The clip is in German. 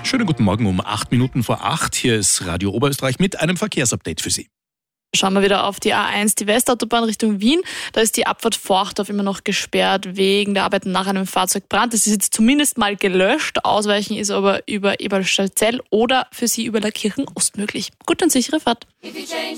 Schönen guten Morgen um 8:08. Hier ist Radio Oberösterreich mit einem Verkehrsupdate für Sie. Schauen wir wieder auf die A1, die Westautobahn Richtung Wien. Da ist die Abfahrt Forchdorf immer noch gesperrt wegen der Arbeiten nach einem Fahrzeugbrand. Das ist jetzt zumindest mal gelöscht. Ausweichen ist aber über Eberstadt-Zell oder für Sie über Lackirchen Ost möglich. Gute und sichere Fahrt.